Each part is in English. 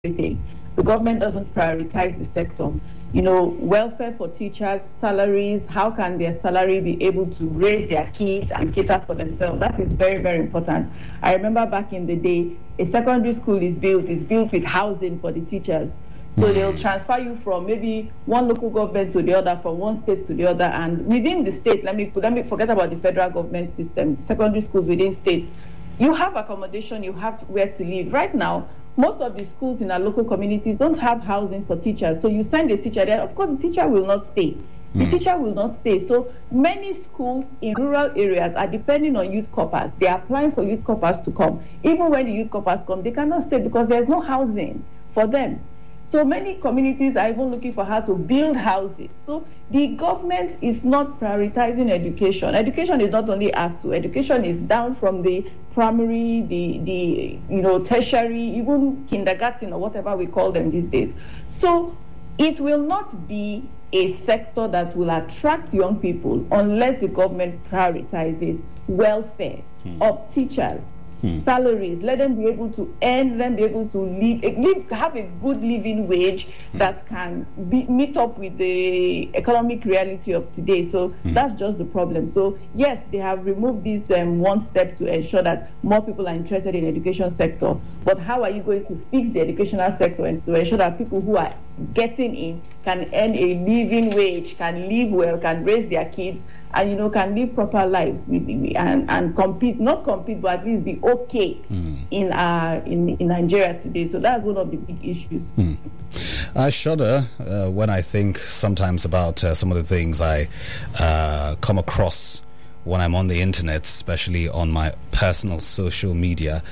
everything. The government doesn't prioritize the sector. Welfare for teachers, salaries, how can their salary be able to raise their kids and cater for themselves? That is very, very important. I remember back in the day, a secondary school is built with housing for the teachers. So they'll transfer you from maybe one local government to the other, from one state to the other. And within the state, let me forget about the federal government system, secondary schools within states. You have accommodation, you have where to live. Right now, most of the schools in our local communities don't have housing for teachers. So you send a teacher there, of course the teacher will not stay. The teacher will not stay. So many schools in rural areas are depending on youth corpers. They are applying for youth corpers to come. Even when the youth corpers come, they cannot stay because there's no housing for them. So many communities are even looking for how to build houses. So the government is not prioritizing education. Education is not only ASU. Education is down from the primary, the tertiary, even kindergarten or whatever we call them these days. So it will not be a sector that will attract young people unless the government prioritizes welfare of teachers. Salaries, let them be able to earn, let them be able to live, have a good living wage that can meet up with the economic reality of today. So that's just the problem. So yes, they have removed this one step to ensure that more people are interested in the education sector. But how are you going to fix the educational sector and to ensure that people who are getting in can earn a living wage, can live well, can raise their kids, and can live proper lives and compete, not compete, but at least be okay in Nigeria today. So that's one of the big issues. I shudder when I think sometimes about some of the things I come across when I'm on the internet, especially on my personal social media.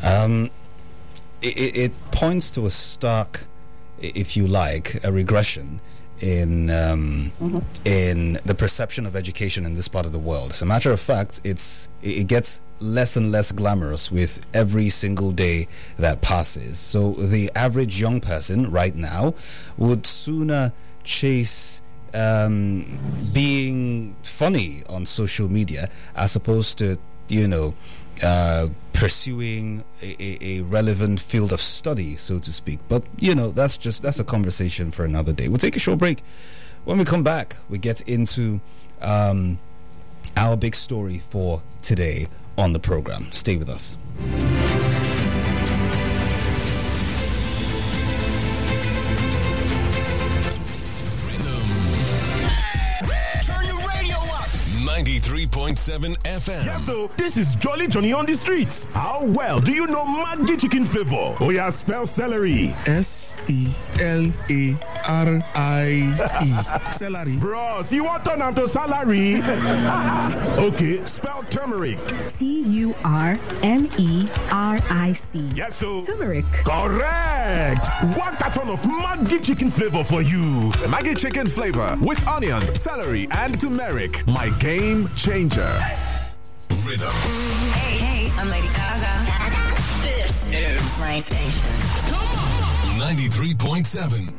It points to a stark, if you like, a regression in the perception of education in this part of the world. As a matter of fact, it gets less and less glamorous with every single day that passes. So the average young person right now would sooner chase being funny on social media as opposed to pursuing a relevant field of study, so to speak. But that's a conversation for another day. We'll take a short break. When we come back, we get into our big story for today on the program. Stay with us. Turn your radio up. 93.7 FM. Yes, so this is Jolly Johnny on the streets. How well do you know Maggi chicken flavor? Oh yeah, spell celery. Celery. Celery. Bros, you want turn to salary? Okay, spell turmeric. Turmeric. Yes, so Turmeric. Correct. One carton of Maggi chicken flavor for you. Maggi chicken flavor with onions, celery, and turmeric. My game changer. Rhythm. Hey, I'm Lady Gaga. This is my station. 93.7.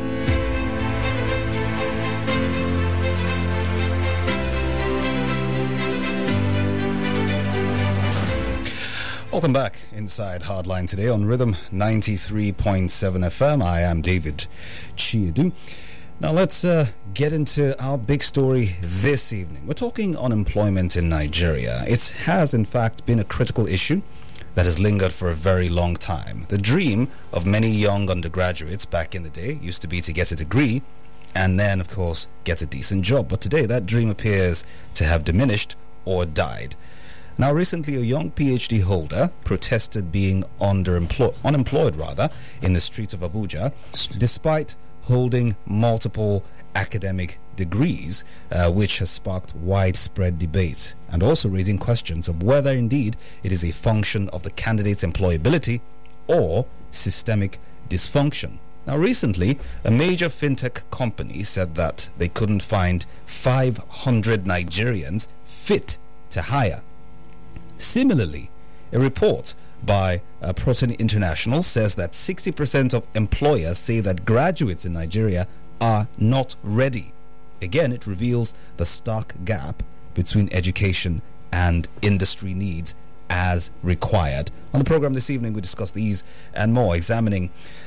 Welcome back inside Hardline today on Rhythm 93.7 FM. I am David Chiedu. Now let's get into our big story this evening. We're talking unemployment in Nigeria. It has in fact been a critical issue that has lingered for a very long time. The dream of many young undergraduates back in the day used to be to get a degree and then, of course, get a decent job. But today that dream appears to have diminished or died. Now, recently, a young PhD holder protested being unemployed in the streets of Abuja, despite holding multiple academic degrees, which has sparked widespread debate and also raising questions of whether indeed it is a function of the candidate's employability or systemic dysfunction. Now, recently, a major fintech company said that they couldn't find 500 Nigerians fit to hire. Similarly, a report by Protein International says that 60% of employers say that graduates in Nigeria are not ready. Again, it reveals the stark gap between education and industry needs as required. On the program this evening, we discuss these and more, examining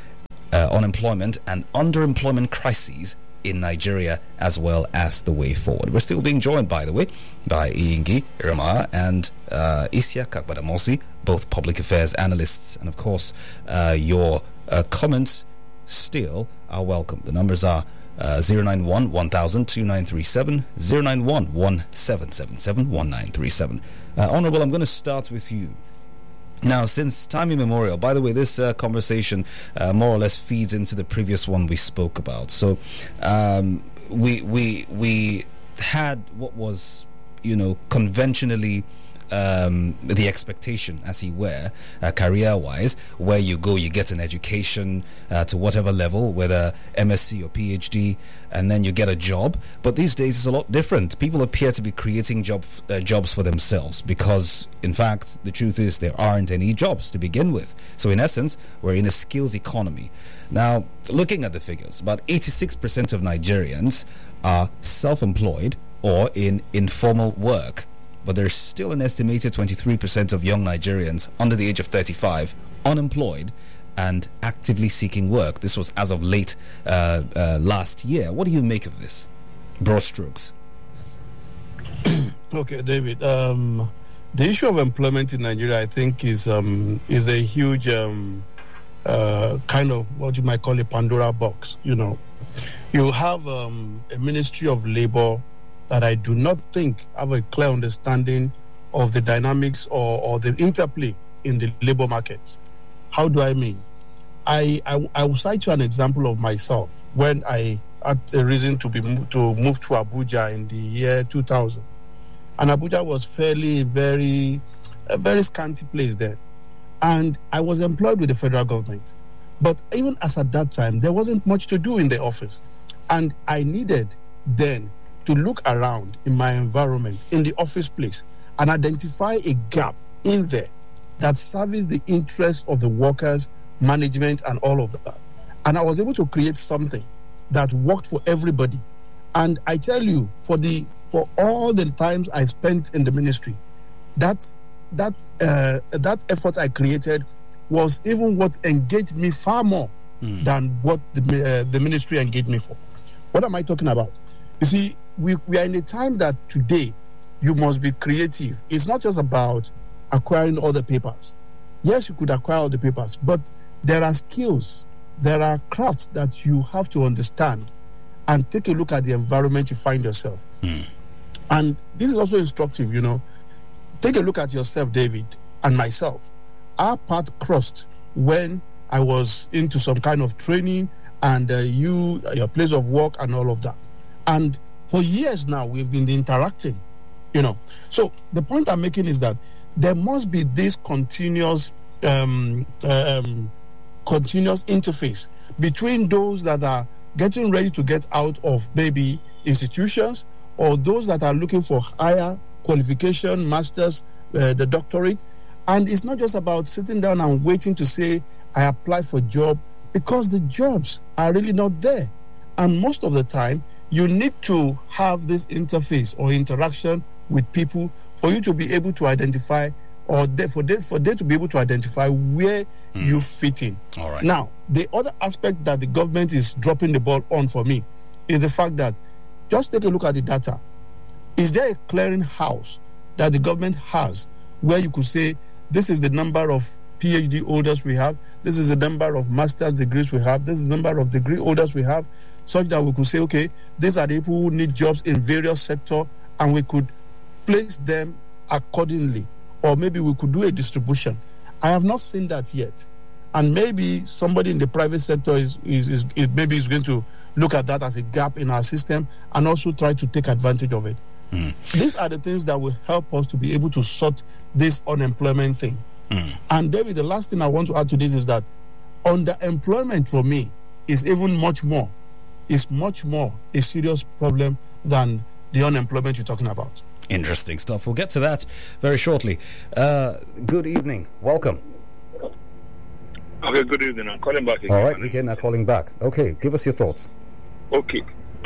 unemployment and underemployment crises in Nigeria, as well as the way forward. We're still being joined, by the way, by Iyingi Irama and Isiaka Badamosi, both public affairs analysts, and of course your comments still are welcome. The numbers are 091 1000 2937, 091 1777 1937. Honourable, I'm going to start with you. Now, since time immemorial, by the way, this conversation more or less feeds into the previous one we spoke about. So we had what was, conventionally the expectation, as he were, career-wise, where you go, you get an education to whatever level, whether MSc or PhD, and then you get a job. But these days it's a lot different. People appear to be creating jobs for themselves because, in fact, the truth is there aren't any jobs to begin with. So in essence, we're in a skills economy. Now, looking at the figures, about 86% of Nigerians are self-employed or in informal work. But there's still an estimated 23% of young Nigerians under the age of 35 unemployed and actively seeking work. This was as of late last year. What do you make of this? Broad strokes. Okay, David. The issue of employment in Nigeria, I think, is a huge kind of what you might call a Pandora box. You have a Ministry of Labor that I do not think have a clear understanding of the dynamics or the interplay in the labor market. How do I mean? I will cite you an example of myself when I had a reason to move to Abuja in the year 2000. And Abuja was a very scanty place then. And I was employed with the federal government. But even as at that time, there wasn't much to do in the office. And I needed then to look around in my environment, in the office place, and identify a gap in there that serviced the interests of the workers, management, and all of that. And I was able to create something that worked for everybody. And I tell you, for all the times I spent in the ministry, that effort I created was even what engaged me far more than what the ministry engaged me for. What am I talking about? You see, we are in a time that today you must be creative. It's not just about acquiring all the papers. Yes, you could acquire all the papers, but there are skills, there are crafts that you have to understand and take a look at the environment you find yourself. And this is also instructive, Take a look at yourself, David, and myself. Our path crossed when I was into some kind of training and your place of work and all of that. And for years now, we've been interacting, So the point I'm making is that there must be this continuous interface between those that are getting ready to get out of maybe institutions or those that are looking for higher qualification, masters, the doctorate. And it's not just about sitting down and waiting to say, I apply for a job, because the jobs are really not there. And most of the time, you need to have this interface or interaction with people for you to be able to identify, or for they to be able to identify where you fit in. All right. Now, the other aspect that the government is dropping the ball on for me is the fact that just take a look at the data. Is there a clearinghouse that the government has where you could say, this is the number of PhD holders we have, this is the number of master's degrees we have, this is the number of degree holders we have, such that we could say, okay, these are the people who need jobs in various sectors, and we could place them accordingly. Or maybe we could do a distribution. I have not seen that yet. And maybe somebody in the private sector is going to look at that as a gap in our system and also try to take advantage of it. These are the things that will help us to be able to sort this unemployment thing. And David, the last thing I want to add to this is that underemployment for me is even much more a serious problem than the unemployment you're talking about. Interesting stuff. We'll get to that very shortly. Good evening. Welcome. Okay, good evening. I'm calling back again. All right, again, I'm calling back. Okay, give us your thoughts. Okay.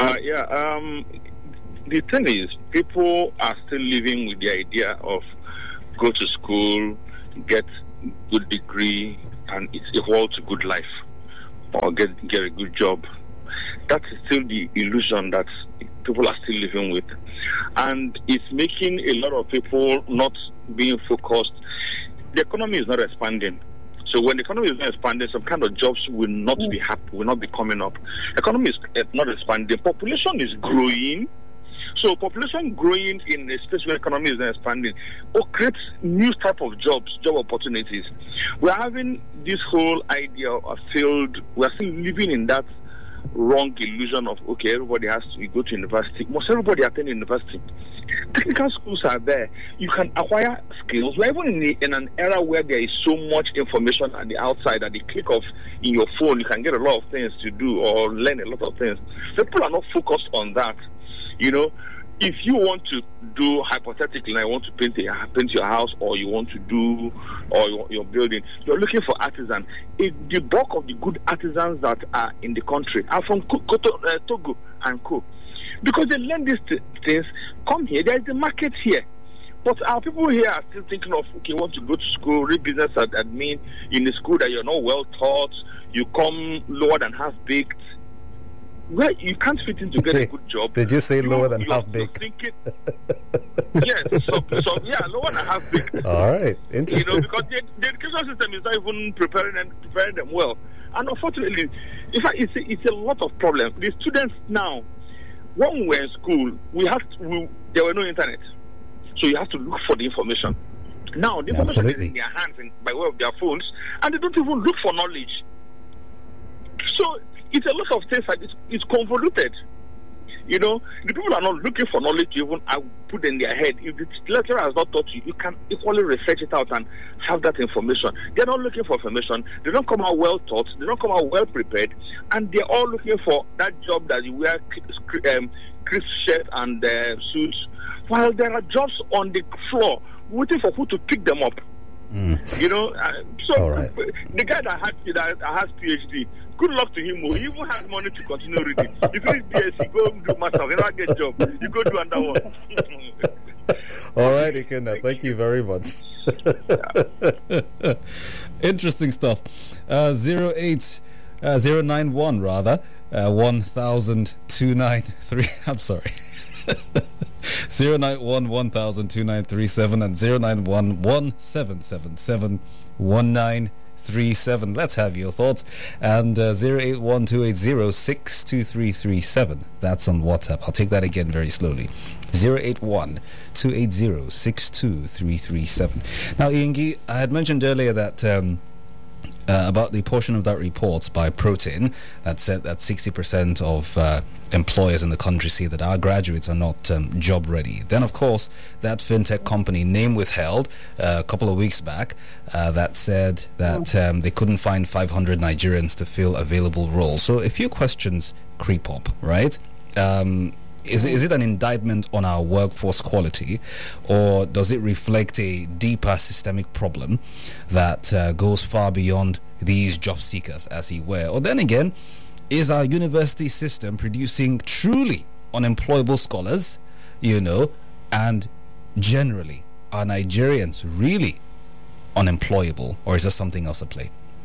The thing is, people are still living with the idea of go to school, get good degree, and it's equal to good life. or get a good job. That is still the illusion that people are still living with. And it's making a lot of people not being focused. The economy is not expanding. So when the economy is not expanding, some kind of jobs will not be will not be coming up. Economy is not expanding. Population is growing. So population growing in a space where economy is not expanding creates new type of jobs, job opportunities. We're having this whole idea of we're still living in that wrong illusion of, okay, everybody has to go to university. Most everybody attend university. Technical schools are there. You can acquire skills. We're even in an era where there is so much information at the outside. At the click of in your phone, you can get a lot of things to do or learn a lot of things. People are not focused on that. If you want to do, hypothetically, I want to paint your house, or you want to do, or your building, you're looking for artisans. The bulk of the good artisans that are in the country are from Togo and Co. Because they learn these things, come here, there's the market here. But our people here are still thinking of, okay, want to go to school, read business admin in a school that you're not well taught, you come lower than half-baked. Well, you can't fit in to get a good job. Did you say lower than half-baked? Yes, lower than half-baked. All right, interesting. Because the education system is not even preparing them well. And unfortunately, in fact, it's a lot of problems. The students now, when we were in school, there were no internet. So you have to look for the information. Now, the information is in their hands by way of their phones, and they don't even look for knowledge. So it's a lot of things like it's convoluted. The people are not looking for knowledge to even put in their head. If the lecturer has not taught you, you can equally research it out and have that information. They're not looking for information. They don't come out well taught. They don't come out well prepared. And they're all looking for that job that you wear crisp shirt and suits, while there are jobs on the floor waiting for who to pick them up. Right. The guy that has PhD, good luck to him. He even has money to continue reading. If you need BSc, go do master. You don't get a job. You go do another one. All right, Ikenna. Thank you very much. Interesting stuff. 091 rather 1000-293. I'm sorry. 091-1000-2937 and 091-1777-1937. Let's have your thoughts. And 081-280-62337. That's on WhatsApp. I'll take that again very slowly. 081-280-62337. Now, Iyengi, I had mentioned earlier that about the portion of that report by Protein that said that 60% of employers in the country see that our graduates are not job ready. Then, of course, that fintech company, name withheld, a couple of weeks back, that said that they couldn't find 500 Nigerians to fill available roles. So a few questions creep up, right? Is it an indictment on our workforce quality, or does it reflect a deeper systemic problem that goes far beyond these job seekers, as it were? Or then again, is our university system producing truly unemployable scholars, and generally, are Nigerians really unemployable, or is there something else at play?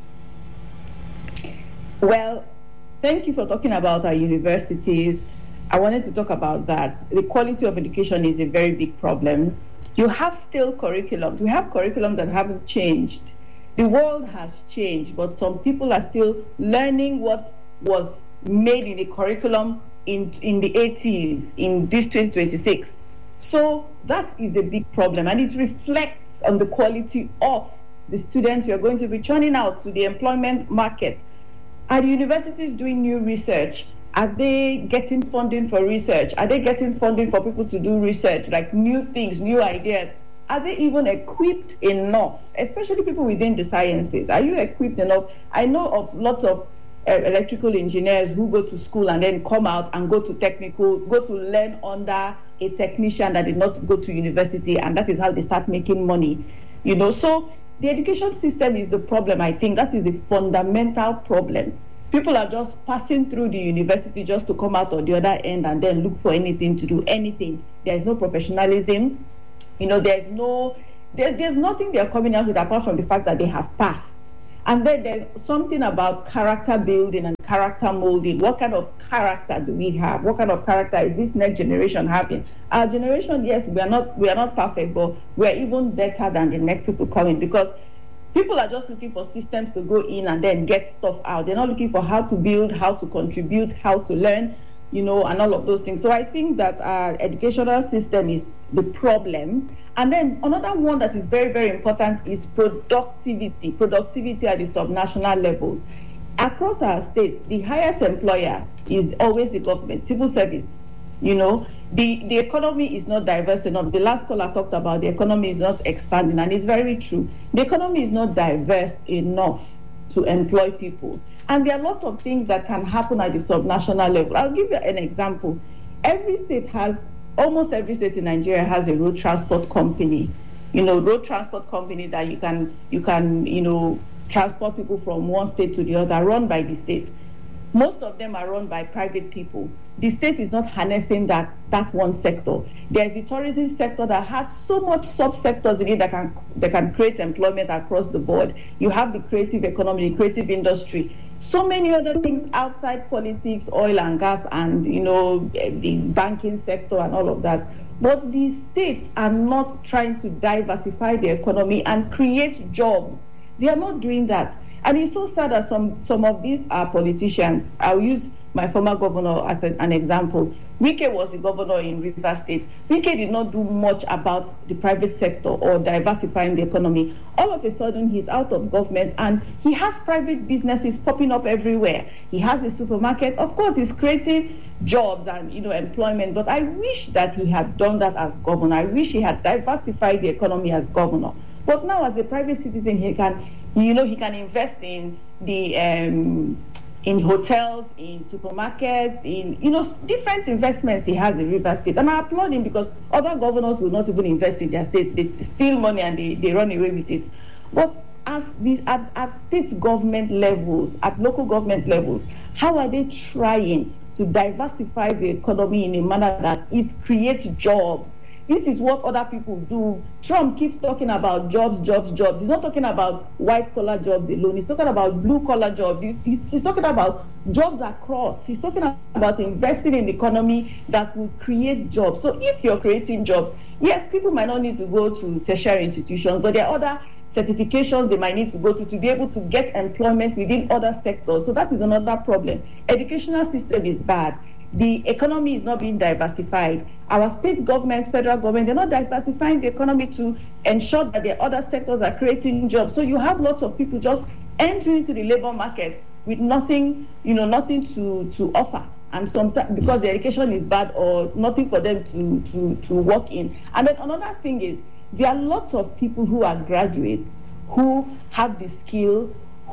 Well, thank you for talking about our universities. I wanted to talk about that. The quality of education is a very big problem. You have still curriculum. We have curriculum that haven't changed. The world has changed, but some people are still learning what was made in the curriculum in the 80s, in this 2026. So that is a big problem, and it reflects on the quality of the students you're going to be churning out to the employment market. Are the universities doing new research? Are they getting funding for research? Are they getting funding for people to do research, like new things, new ideas? Are they even equipped enough, especially people within the sciences? Are you equipped enough? I know of lots of electrical engineers who go to school and then come out and go to learn under a technician that did not go to university, and that is how they start making money. So the education system is the problem. I think that is the fundamental problem. People are just passing through the university just to come out on the other end and then look for anything to do, anything. There's no professionalism. There's nothing they're coming out with apart from the fact that they have passed. And then there's something about character building and character molding. What kind of character do we have? What kind of character is this next generation having? Our generation, yes, we are not perfect, but we are even better than the next people coming, because people are just looking for systems to go in and then get stuff out. They're not looking for how to build, how to contribute, how to learn, and all of those things. So I think that our educational system is the problem. And then another one that is very, very important is productivity at the subnational levels. Across our states, the highest employer is always the government, civil service. The economy is not diverse enough. The last caller talked about the economy is not expanding, and it's very true. The economy is not diverse enough to employ people. And there are lots of things that can happen at the subnational level. I'll give you an example. Almost every state in Nigeria has a road transport company. Road transport company that you can transport people from one state to the other, run by the state. Most of them are run by private people. The state is not harnessing that one sector. There's the tourism sector that has so much subsectors in it that can create employment across the board. You have the creative economy, the creative industry. So many other things outside politics, oil and gas, and the banking sector and all of that. But these states are not trying to diversify the economy and create jobs. They are not doing that. And it's so sad that some of these are politicians. I'll use my former governor as an example. Wike was the governor in Rivers State. Wike did not do much about the private sector or diversifying the economy. All of a sudden, he's out of government and he has private businesses popping up everywhere. He has a supermarket. Of course, he's creating jobs and employment. But I wish that he had done that as governor. I wish he had diversified the economy as governor. But now, as a private citizen, he can invest in in hotels, in supermarkets, in different investments he has in Rivers State. And I applaud him, because other governors will not even invest in their state. They steal money and they run away with it. But at state government levels, at local government levels, how are they trying to diversify the economy in a manner that it creates jobs? This is what other people do. Trump keeps talking about jobs. He's not talking about white-collar jobs alone. He's talking about blue-collar jobs. He's talking about jobs across. He's talking about investing in the economy that will create jobs. So if you're creating jobs, yes, people might not need to go to tertiary institutions, but there are other certifications they might need to go to be able to get employment within other sectors. So that is another problem. Educational system is bad. The economy is not being diversified. Our state governments, federal government, they're not diversifying the economy to ensure that the other sectors are creating jobs. So you have lots of people just entering into the labor market with nothing to offer. And sometimes because the education is bad or nothing for them to work in. And then another thing is, there are lots of people who are graduates who have the skill,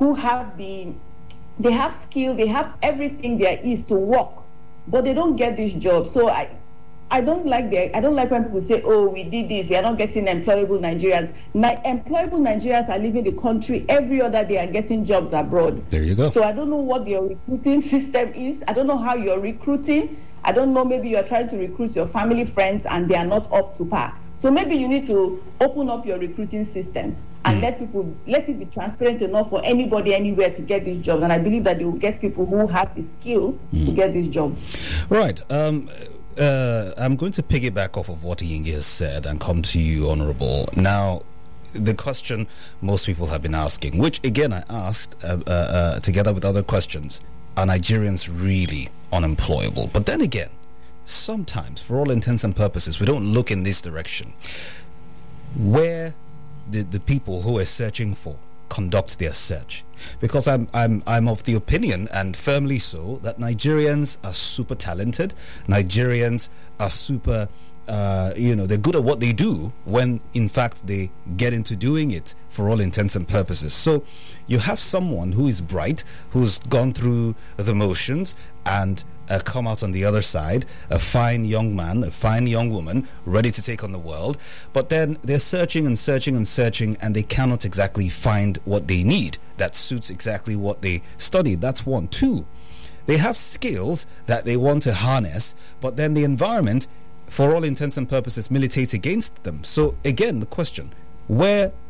they have skill, they have everything there is to work, but they don't get this job. So I don't like when people say, oh, we did this, we are not getting employable Nigerians. Employable Nigerians are leaving the country every other day and getting jobs abroad. There you go. So I don't know what your recruiting system is. I don't know how you're recruiting. I don't know, maybe you're trying to recruit your family friends and they are not up to par. So maybe you need to open up your recruiting system and let it be transparent enough for anybody anywhere to get these jobs. And I believe that they will get people who have the skill to get this job. Right. I'm going to piggyback off of what Yingi has said and come to you, Honorable. Now, the question most people have been asking, which again I asked together with other questions, are Nigerians really unemployable? But then again, sometimes, for all intents and purposes, we don't look in this direction. Where the people who are searching for conduct their search, because I'm of the opinion, and firmly so, that Nigerians are super talented. Nigerians are super they're good at what they do when in fact they get into doing it for all intents and purposes. So you have someone who is bright, who's gone through the motions and come out on the other side, a fine young man, a fine young woman, ready to take on the world, but then they're searching and searching and searching, and they cannot exactly find what they need that suits exactly what they studied. That's one. Two, they have skills that they want to harness, but then the environment, for all intents and purposes, militates against them. So again, the question, where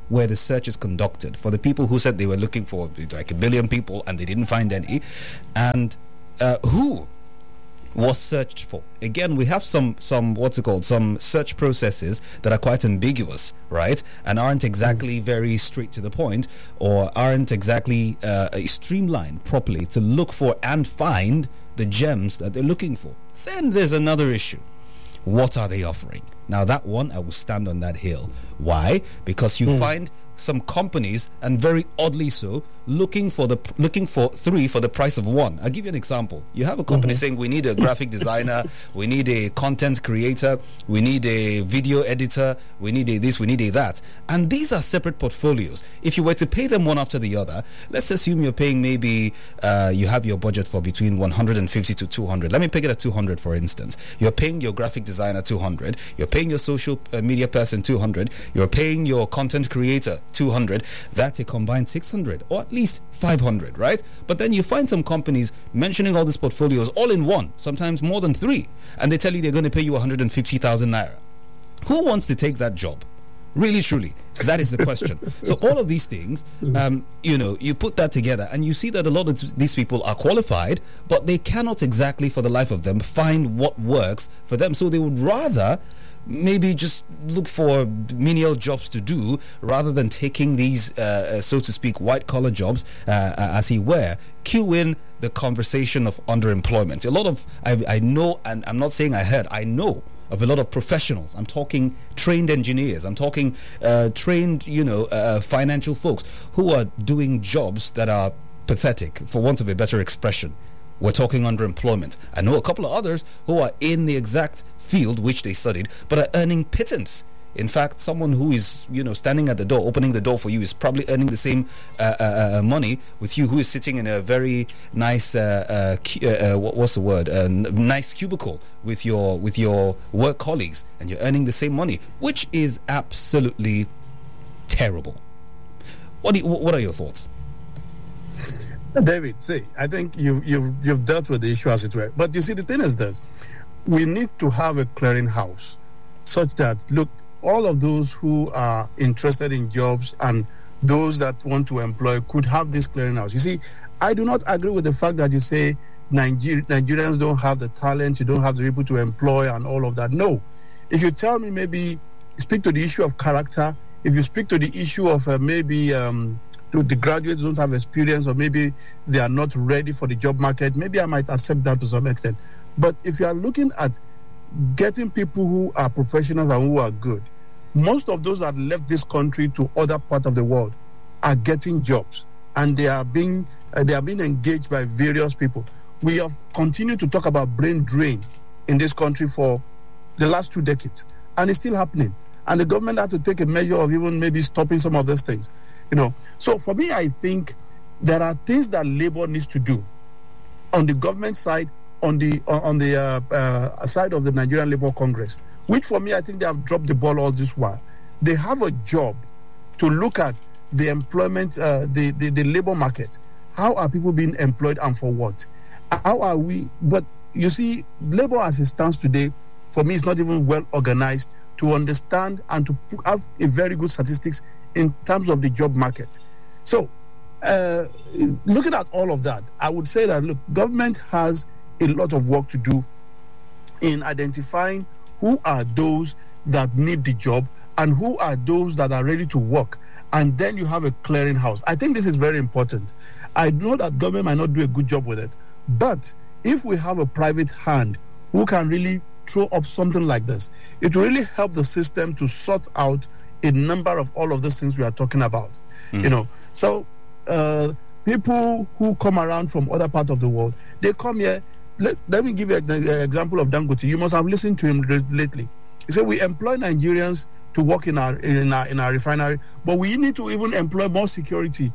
where the search is conducted, for the people who said they were looking for like 1 billion people and they didn't find any, and who was searched for. Again, we have some some search processes that are quite ambiguous, right, and aren't exactly very straight to the point, or aren't exactly streamlined properly to look for and find the gems that they're looking for. Then there's another issue. What are they offering? Now that one, I will stand on that hill. Why? Because you find some companies, and very oddly so, looking for 3 for the price of 1. I'll give you an example. You have a company saying we need a graphic designer, we need a content creator, we need a video editor, we need a this, we need a that. And these are separate portfolios. If you were to pay them one after the other, let's assume you're paying maybe, you have your budget for between 150 to 200. Let me pick it at 200, for instance. You're paying your graphic designer 200, you're paying your social media person 200, you're paying your content creator 200. That's a combined 600, or at least 500, right? But then you find some companies mentioning all these portfolios all in one, sometimes more than 3, and they tell you they're going to pay you 150,000 naira. Who wants to take that job? Really, truly, that is the question. So all of these things, you put that together and you see that a lot of these people are qualified, but they cannot exactly, for the life of them, find what works for them. So they would rather maybe just look for menial jobs to do rather than taking these, so to speak, white-collar jobs, as he were. Cue in the conversation of underemployment. A lot of, I know, and I'm not saying I heard, I know of a lot of professionals. I'm talking trained engineers. I'm talking trained, financial folks who are doing jobs that are pathetic, for want of a better expression. We're talking underemployment. I know a couple of others who are in the exact field which they studied, but are earning pittance. In fact, someone who is, standing at the door, opening the door for you, is probably earning the same money with you, who is sitting in a very nice, nice cubicle with your work colleagues, and you're earning the same money, which is absolutely terrible. What are your thoughts? David, see, I think you've dealt with the issue as it were. But you see, the thing is this: we need to have a clearinghouse such that, look, all of those who are interested in jobs and those that want to employ could have this clearinghouse. You see, I do not agree with the fact that you say Nigerians don't have the talent, you don't have the people to employ and all of that. No. If you tell me, maybe speak to the issue of character, if you speak to the issue of the graduates don't have experience, or maybe they are not ready for the job market, maybe I might accept that to some extent. But if you are looking at getting people who are professionals and who are good, most of those that left this country to other parts of the world are getting jobs, and they are being engaged by various people. We have continued to talk about brain drain in this country for the last 2 decades, and it's still happening. And the government had to take a measure of even maybe stopping some of those things. So for me, I think there are things that Labour needs to do on the government side, on the side of the Nigerian Labour Congress, which for me, I think they have dropped the ball all this while. They have a job to look at the employment, the labour market. How are people being employed and for what? How are we? But you see, Labour as it stands today, for me, is not even well organized to understand and to have a very good statistics in terms of the job market. So, looking at all of that, I would say that, look, government has a lot of work to do in identifying who are those that need the job and who are those that are ready to work. And then you have a clearinghouse. I think this is very important. I know that government might not do a good job with it, but if we have a private hand who can really throw up something like this, it will really help the system to sort out a number of all of these things we are talking about. So people who come around from other parts of the world, they come here. Let me give you an example of Dangote. You must have listened to him lately. He said, we employ Nigerians to work in our refinery, but we need to even employ more security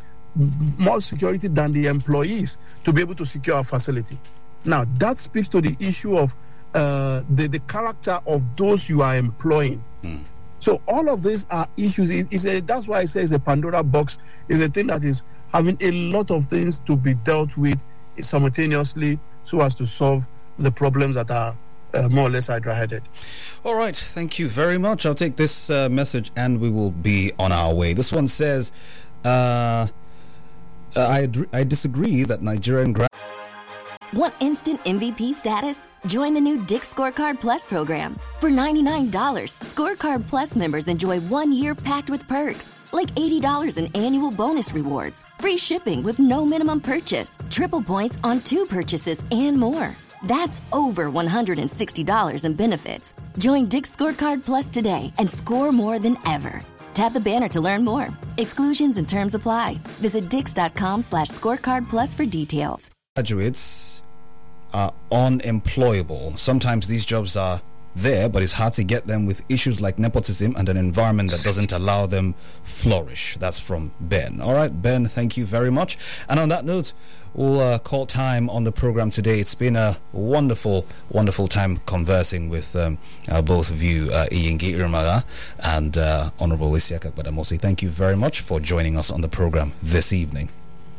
than the employees to be able to secure our facility. Now, that speaks to the issue of the character of those you are employing. So all of these are issues. That's why I say it's a Pandora box. It's a thing that is having a lot of things to be dealt with simultaneously so as to solve the problems that are more or less hydra-headed. All right, thank you very much. I'll take this message and we will be on our way. This one says, I disagree that Nigerian Want instant MVP status? Join the new Dick's Scorecard Plus program. For $99, Scorecard Plus members enjoy 1 year packed with perks, like $80 in annual bonus rewards, free shipping with no minimum purchase, triple points on 2 purchases, and more. That's over $160 in benefits. Join Dick's Scorecard Plus today and score more than ever. Tap the banner to learn more. Exclusions and terms apply. Visit dix.com/scorecard plus for details. Graduates are unemployable. Sometimes these jobs are there, but it's hard to get them with issues like nepotism and an environment that doesn't allow them flourish. That's from Ben. All right, Ben, thank you very much. And on that note, we'll call time on the program today. It's been a wonderful, wonderful time conversing with both of you, Iyingi Irmaga and Honorable Isiaka Badamosi. Thank you very much for joining us on the program this evening.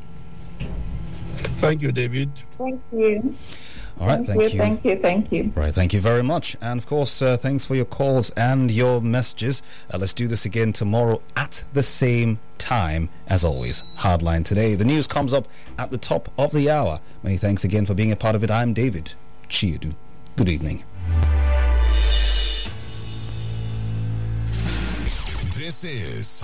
Thank you, David. Thank you. All right, thank you. Thank you. Right, thank you very much. And of course, thanks for your calls and your messages. Let's do this again tomorrow at the same time as always. Hardline today. The news comes up at the top of the hour. Many thanks again for being a part of it. I'm David Chiudu. Good evening. This is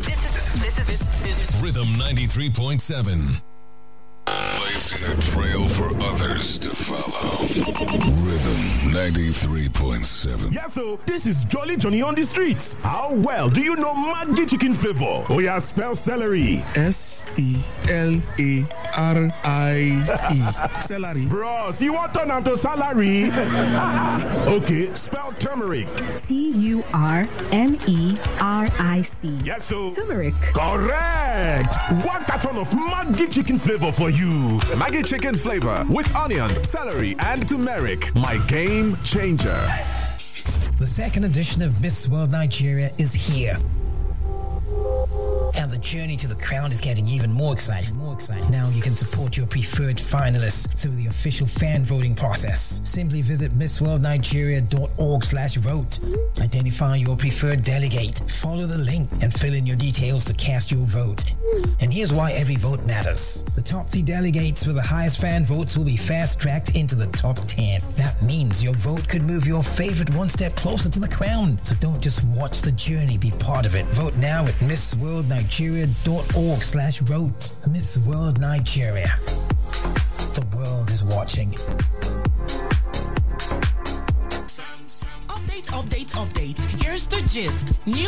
Rhythm 93.7. Blazing a trail for others to follow. Rhythm 93.7. Yeah, so this is Jolly Johnny on the streets. How well do you know Maggi chicken flavor? Oh yeah, spell celery. Celerie. Celery. Bros, you want to turn to salary? Okay, spell turmeric. Turmeric. Yes, so Turmeric. Correct. One carton of Maggi chicken flavor for you. Maggi chicken flavor with onions, celery, and turmeric. My game changer. The second edition of Miss World Nigeria is here. And the journey to the crown is getting even more exciting. Now you can support your preferred finalists through the official fan voting process. Simply visit missworldnigeria.org/vote. Identify your preferred delegate, follow the link, and fill in your details to cast your vote. And here's why every vote matters. The top 3 delegates with the highest fan votes will be fast-tracked into the top 10. That means your vote could move your favorite one step closer to the crown. So don't just watch the journey, be part of it. Vote now at missworldnigeria.org/vote. Miss World Nigeria. The world is watching. Update. Here's the gist. New